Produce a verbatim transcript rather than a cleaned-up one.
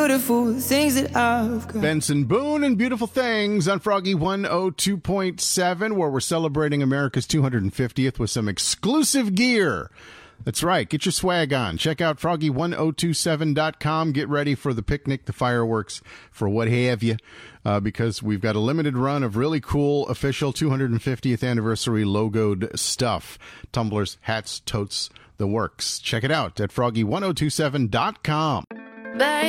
Beautiful things that I've got. Benson Boone and Beautiful Things on Froggy one oh two point seven, where we're celebrating America's two hundred fiftieth with some exclusive gear. That's right. Get your swag on. Check out froggy one oh two seven dot com. Get ready for the picnic, the fireworks, for what have you, uh, because we've got a limited run of really cool official two hundred fiftieth anniversary logoed stuff. Tumblers, hats, totes, the works. Check it out at froggy one oh two seven dot com. Baby.